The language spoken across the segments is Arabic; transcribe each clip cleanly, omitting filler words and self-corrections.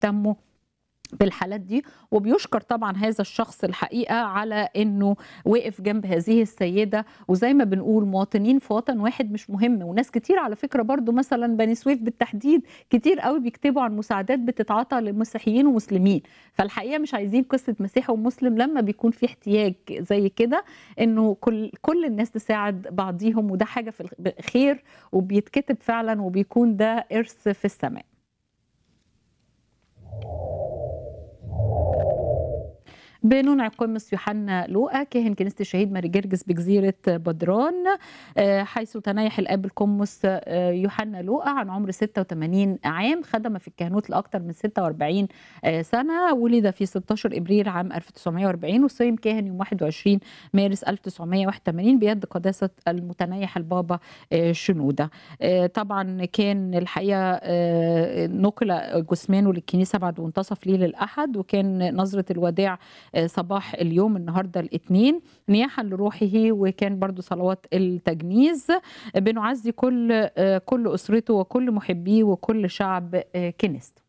بيهتموا بالحالات دي، وبيشكر طبعًا هذا الشخص الحقيقة على إنه وقف جنب هذه السيدة، وزي ما بنقول مواطنين في وطن واحد مش مهم، وناس كتير على فكرة برضه مثلًا بني سويف بالتحديد كتير أوي بيكتبوا عن مساعدات بتتعاطى لمسيحيين ومسلمين، فالحقيقة مش عايزين قصة مسيحي ومسلم لمّا بيكون في احتياج زي كده إنه كل الناس تساعد بعضيهم، وده حاجة في خير وبيتكتب فعلًا وبيكون ده إرث في السماء. بننعي قمص يوحنا لوقا كاهن كنيسة الشهيد ماري جرجس بجزيرة بدران، حيث تنيح الأب القمص يوحنا لوقا عن عمر 86 عام، خدم في الكهنوت لأكثر من 46 سنة، ولد في 16 إبريل عام 1940 وصيم كاهن يوم 21 مارس 1981 بيد قداسة المتنيح البابا شنودة. طبعا كان الحقيقة نقل جثمانه للكنيسة بعد منتصف ليل الأحد، وكان نظرة الوداع صباح اليوم النهارده الاثنين نياحا لروحه، وكان برضو صلوات التجنيز. بنعزي كل أسرته وكل محبيه وكل شعب كنيسته.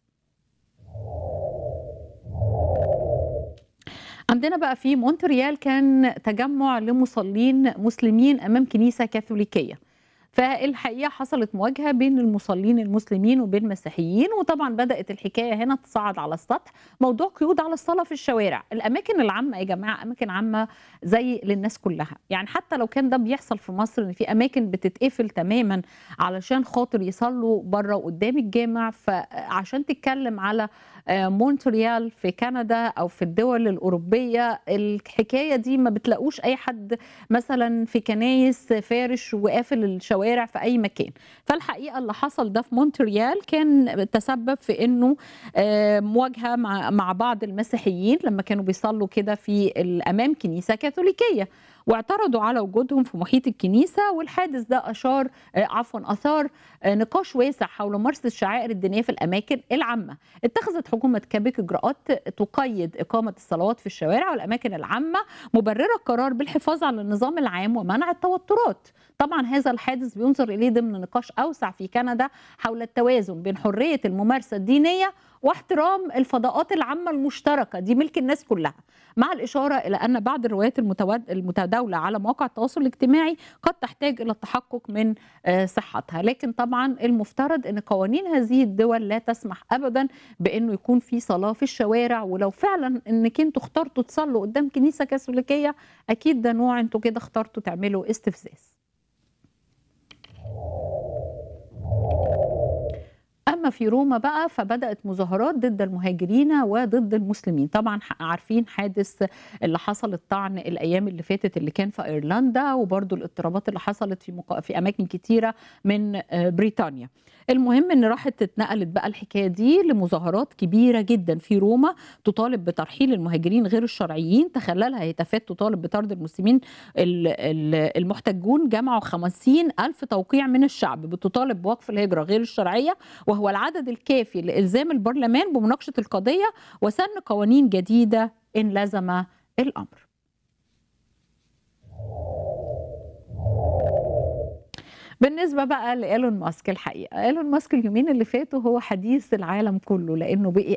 عندنا بقى في مونتريال كان تجمع لمصلين مسلمين أمام كنيسة كاثوليكية، فالحقيقة حصلت مواجهة بين المصلين المسلمين وبين المسيحيين، وطبعا بدأت الحكاية هنا تصعد على السطح موضوع قيود على الصلاة في الشوارع. الأماكن العامة يا جماعة أماكن عامة زي للناس كلها، يعني حتى لو كان ده بيحصل في مصر إن في أماكن بتتقفل تماما علشان خاطر يصلوا بره وقدام الجامع، فعشان تتكلم على مونتريال في كندا أو في الدول الأوروبية الحكاية دي ما بتلاقوش أي حد مثلا في كنايس فارش وقافل الشوارع في أي مكان. فالحقيقة اللي حصل ده في مونتريال كان تسبب في أنه مواجهة مع بعض المسيحيين لما كانوا بيصلوا كده في أمام كنيسة كاثوليكية، واعترضوا على وجودهم في محيط الكنيسة، والحادث ده أثار نقاش واسع حول ممارسة الشعائر الدينية في الأماكن العامة. اتخذت حكومة كيبيك إجراءات تقيد إقامة الصلوات في الشوارع والأماكن العامة، مبررة القرار بالحفاظ على النظام العام ومنع التوترات. طبعا هذا الحادث بينظر إليه ضمن نقاش أوسع في كندا حول التوازن بين حرية الممارسة الدينية واحترام الفضاءات العامة المشتركة دي ملك الناس كلها، مع الإشارة إلى أن بعض الروايات المتداولة على مواقع التواصل الاجتماعي قد تحتاج إلى التحقق من صحتها. لكن طبعا المفترض أن قوانين هذه الدول لا تسمح أبدا بأنه يكون في صلاة في الشوارع، ولو فعلا أنك انتوا اخترتوا تصلوا قدام كنيسة كاثوليكية أكيد ده نوع انتوا كده اخترتوا تعملوا استفزاز. أما في روما بقى فبدأت مظاهرات ضد المهاجرين وضد المسلمين. طبعا عارفين حادث اللي حصل الطعن الأيام اللي فاتت اللي كان في أيرلندا، وبرضو الاضطرابات اللي حصلت في أماكن كتيرة من بريطانيا. المهم ان راحت اتنقلت بقى الحكايه دي لمظاهرات كبيره جدا في روما تطالب بترحيل المهاجرين غير الشرعيين، تخللها هتافات تطالب بطرد المسلمين المحتجون. جمعوا 50,000 توقيع من الشعب بتطالب بوقف الهجره غير الشرعيه، وهو العدد الكافي لإلزام البرلمان بمناقشة القضية وسن قوانين جديدة إن لزم الأمر. بالنسبة بقى لإيلون ماسك، الحقيقة إيلون ماسك اليومين اللي فاتوا هو حديث العالم كله، لأنه بقي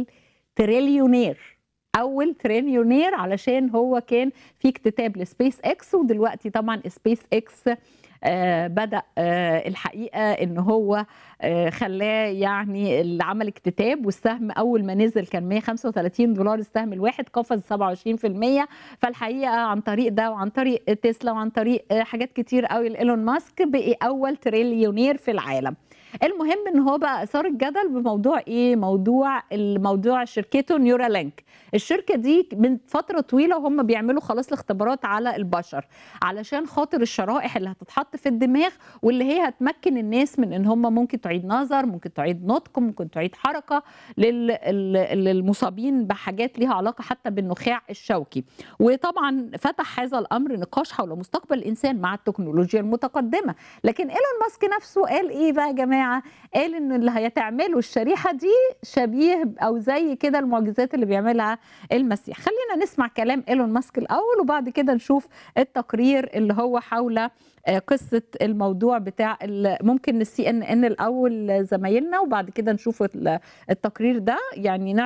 أول تريليونير علشان هو كان في اكتتاب لسبيس اكس، ودلوقتي طبعا سبيس اكس بدأ الحقيقة ان هو خلاه يعني اللي عمل اكتتاب، والسهم اول ما نزل كان $135 السهم الواحد، قفز 27%. فالحقيقة عن طريق ده وعن طريق تسلا وعن طريق حاجات كتير قوي لإيلون ماسك بقي اول تريليونير في العالم. المهم ان هو بقى اثار الجدل بموضوع ايه، موضوع شركته نيورالينك. الشركه دي من فتره طويله وهم بيعملوا خلاص الاختبارات على البشر علشان خاطر الشرائح اللي هتتحط في الدماغ، واللي هي هتمكن الناس من ان هم ممكن تعيد نظر، ممكن تعيد نطق، ممكن تعيد حركه للمصابين بحاجات ليها علاقه حتى بالنخاع الشوكي. وطبعا فتح هذا الامر نقاش حول مستقبل الانسان مع التكنولوجيا المتقدمه. لكن ايلون ماسك نفسه قال ايه بقى يا جماعه؟ جماعة قال إن اللي هتعمله الشريحة دي شبيه أو زي كده المعجزات اللي بيعملها المسيح. خلينا نسمع كلام إيلون ماسك الأول وبعد كده نشوف التقرير اللي هو حول قصة الموضوع بتاع ممكن الCNN الأول زمايلنا وبعد كده نشوف التقرير ده، يعني